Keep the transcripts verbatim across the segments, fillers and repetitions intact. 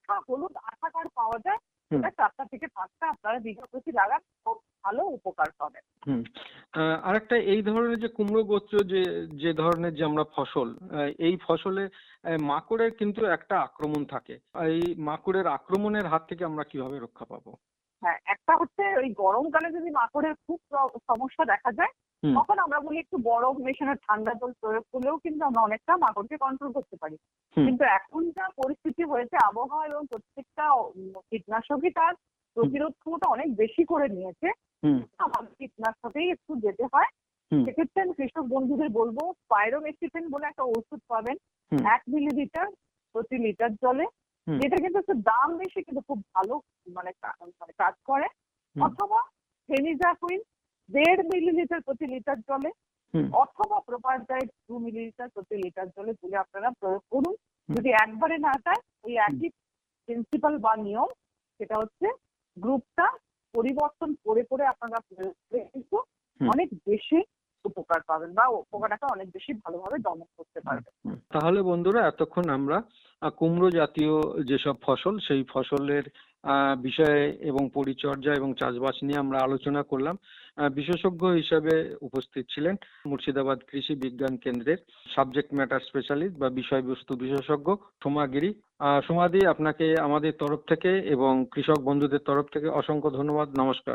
আঠা হলুদ আঠা কার্ড পাওয়া যায়, সেটা চারটা থেকে পাঁচটা আপনারা বিঘা প্রতি লাগান, খুব ভালো উপকার পাবেন। হুম আরেকটা, এই ধরনের যে কুমড়ো গোত্র যে যে ধরনের যে আমরা ফসল, এই ফসলে মাকড়ের কিন্তু একটা আক্রমণ থাকে, এই মাকড়ের আক্রমণের হাত থেকে আমরা কিভাবে রক্ষা পাবো? হ্যাঁ, একটা হচ্ছে ওই গরমকালে যদি মাকড়ের খুব সমস্যা দেখা যায়, তখন আমরা বলি একটু বরফ মেশানো ঠান্ডা জল প্রয়োগ করলেও কিন্তু আমরা অনেকটা মাকড়কে কন্ট্রোল করতে পারি। কিন্তু এখন যা পরিস্থিতি হয়েছে আবহাওয়া এবং প্রত্যেকটা কীটনাশকই তার প্রতিরোধ ক্ষমতা অনেক বেশি করে নিয়েছে, আমাদের কীটনাশকেই একটু যেতে হয়। সেক্ষেত্রে আমি কৃষক বন্ধুদের বলবো, পাইরোমেথ্রিন বলে একটা ওষুধ পাবেন এক মিলিলিটার প্রতি লিটার জলে, যেটা কিন্তু একটু দাম বেশি কিন্তু খুব ভালো মানে মানে কাজ করে। অথবা ফেনিজাকুইন দেড় মিলিলিটার প্রতি লিটার জলে, অথবা প্রোপারডাইট দু মিলিলিটার প্রতি লিটার জলে তুলে আপনারা প্রয়োগ করুন। যদি একবারে না যায়, ওই একই প্রিন্সিপাল বা নিয়ম, সেটা হচ্ছে গ্রুপটা পরিবর্তন করে করে আপনারা প্রয়োগ করে কিন্তু অনেক বেশি উপকার পাবেন বা উপকারটা অনেক বেশি ভালোভাবে দমন করতে পারবেন। তাহলে বন্ধুরা, এতক্ষণ আমরা কুমড়ো জাতীয় যেসব ফসল, সেই ফসলের বিষয়ে এবং পরিচর্যা এবং চাষবাস নিয়ে আমরা আলোচনা করলাম। বিশেষজ্ঞ হিসেবে উপস্থিত ছিলেন মুর্শিদাবাদ কৃষি বিজ্ঞান কেন্দ্রের সাবজেক্ট ম্যাটার স্পেশালিস্ট বা বিষয়বস্তু বিশেষজ্ঞ সোমা গিরি। সোমাদি, আপনাকে আমাদের তরফ থেকে এবং কৃষক বন্ধুদের তরফ থেকে অসংখ্য ধন্যবাদ। নমস্কার।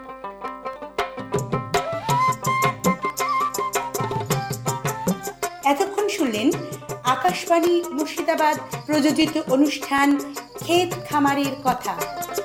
এতক্ষণ শুনলেন আকাশবাণী মুর্শিদাবাদ প্রযোজিত অনুষ্ঠান ক্ষেত খামারের কথা।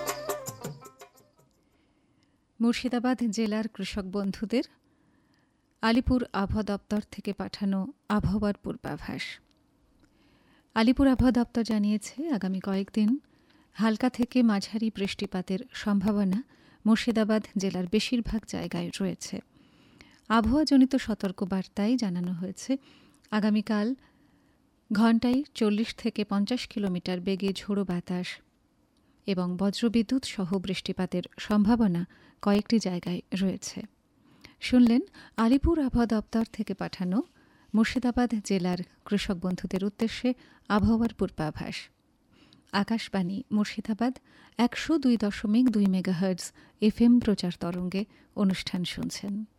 মুর্শিদাবাদ জেলার কৃষক বন্ধুদের আলিপুর আবহাওয়া দপ্তর থেকে পাঠানো আবহাওয়ার পূর্বাভাস। আলিপুর আবহাওয়া দপ্তর জানিয়েছে, আগামী কয়েকদিন হালকা থেকে মাঝারি বৃষ্টিপাতের সম্ভাবনা মুর্শিদাবাদ জেলার বেশিরভাগ জায়গায় রয়েছে। আবহাওয়াজনিত সতর্কবার্তায় জানানো হয়েছে, আগামীকাল ঘণ্টায় চল্লিশ থেকে পঞ্চাশ কিলোমিটার বেগে ঝোড়ো বাতাস এবং বজ্রবিদ্যুৎ সহ বৃষ্টিপাতের সম্ভাবনা কয়েকটি জায়গায় রয়েছে। শুনলেন আলিপুর আবহাওয়া দপ্তর থেকে পাঠানো মুর্শিদাবাদ জেলার কৃষক বন্ধুদের উদ্দেশ্যে আবহাওয়ার পূর্বাভাস। আকাশবাণী মুর্শিদাবাদ একশো দুই দশমিক দুই মেগাহার্টজ এফ এম প্রচার তরঙ্গে অনুষ্ঠান শুনছেন।